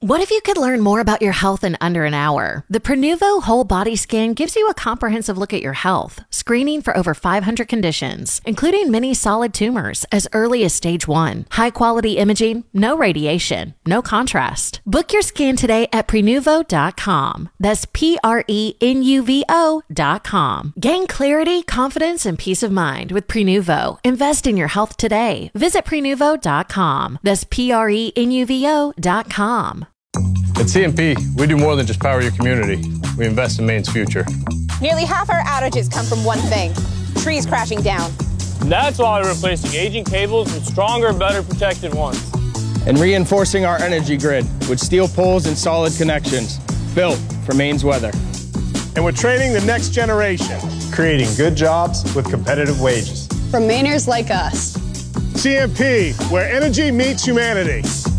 What if you could learn more about your health in under an hour? The Prenuvo Whole Body Scan gives you a comprehensive look at your health, screening for over 500 conditions, including many solid tumors as early as stage 1. High-quality imaging, no radiation, no contrast. Book your scan today at Prenuvo.com. That's Prenuvo.com. Gain clarity, confidence, and peace of mind with Prenuvo. Invest in your health today. Visit Prenuvo.com. That's Prenuvo.com. At CMP, we do more than just power your community. We invest in Maine's future. Nearly half our outages come from one thing: trees crashing down. That's why we're replacing aging cables with stronger, better protected ones. And reinforcing our energy grid with steel poles and solid connections, built for Maine's weather. And we're training the next generation, creating good jobs with competitive wages. For Mainers like us. CMP, where energy meets humanity.